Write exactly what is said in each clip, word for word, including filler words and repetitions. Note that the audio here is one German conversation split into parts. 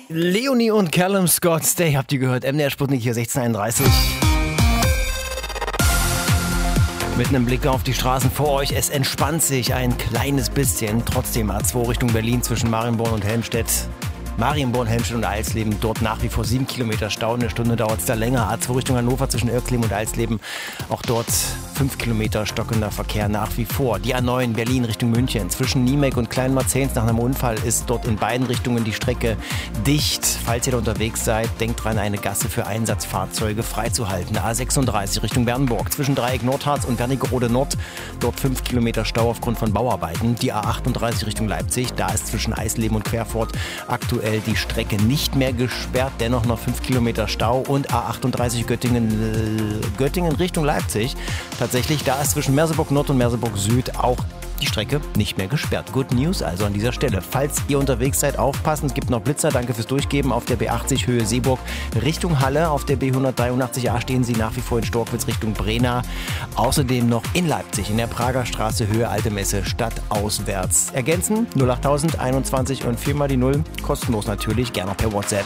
Leonie und Callum Scott, Stay, habt ihr gehört. M D R Sputnik hier, sechzehn einunddreißig. Mit einem Blick auf die Straßen vor euch, es entspannt sich ein kleines bisschen. Trotzdem A zwei Richtung Berlin zwischen Marienborn und Helmstedt. Marienborn, Helmstedt und Eisleben, dort nach wie vor sieben Kilometer Stau. Eine Stunde dauert es da länger. A zwei Richtung Hannover zwischen Irkleben und Eisleben. Auch dort fünf Kilometer stockender Verkehr nach wie vor. Die A neun Berlin Richtung München. Zwischen Niemek und Kleinmarzahns nach einem Unfall ist dort in beiden Richtungen die Strecke dicht. Falls ihr da unterwegs seid, denkt dran, eine Gasse für Einsatzfahrzeuge freizuhalten. A sechsunddreißig Richtung Bernburg. Zwischen Dreieck Nordharz und Wernigerode Nord. Dort fünf Kilometer Stau aufgrund von Bauarbeiten. Die A achtunddreißig Richtung Leipzig. Da ist zwischen Eisleben und Querfurt aktuell die Strecke nicht mehr gesperrt. Dennoch noch fünf Kilometer Stau. Und A achtunddreißig Göttingen, Göttingen Richtung Leipzig. Tatsächlich, da ist zwischen Merseburg Nord und Merseburg Süd auch die Strecke nicht mehr gesperrt. Good News also an dieser Stelle. Falls ihr unterwegs seid, aufpassen. Es gibt noch Blitzer. Danke fürs Durchgeben. Auf der B achtzig Höhe Seeburg Richtung Halle. Auf der B hundertdreiundachtzig A stehen sie nach wie vor in Storkwitz Richtung Brena. Außerdem noch in Leipzig in der Prager Straße Höhe Alte Messe stadtauswärts. Ergänzen null achttausend einundzwanzig und vier mal die null. Kostenlos natürlich. Gerne auch per WhatsApp.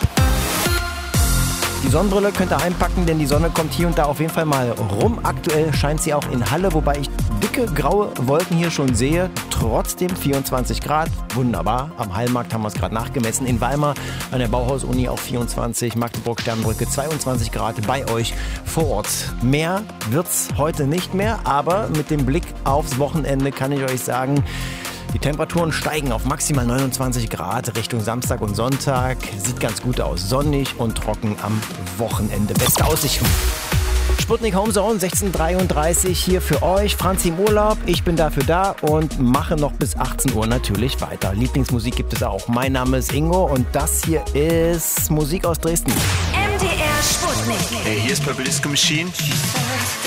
Die Sonnenbrille könnt ihr einpacken, denn die Sonne kommt hier und da auf jeden Fall mal rum. Aktuell scheint sie auch in Halle, wobei ich dicke graue Wolken hier schon sehe. Trotzdem vierundzwanzig Grad, wunderbar. Am Hallmarkt haben wir es gerade nachgemessen. In Weimar an der Bauhaus-Uni auch vierundzwanzig, Magdeburg-Sternbrücke zweiundzwanzig Grad bei euch vor Ort. Mehr wird's heute nicht mehr, aber mit dem Blick aufs Wochenende kann ich euch sagen, die Temperaturen steigen auf maximal neunundzwanzig Grad Richtung Samstag und Sonntag. Sieht ganz gut aus. Sonnig und trocken am Wochenende. Beste Aussichten. Sputnik Homezone sechzehn dreiunddreißig hier für euch. Franzi im Urlaub, ich bin dafür da und mache noch bis achtzehn Uhr natürlich weiter. Lieblingsmusik gibt es auch. Mein Name ist Ingo und das hier ist Musik aus Dresden. M D R Sputnik. Hey, hier ist Purple Disco Machine.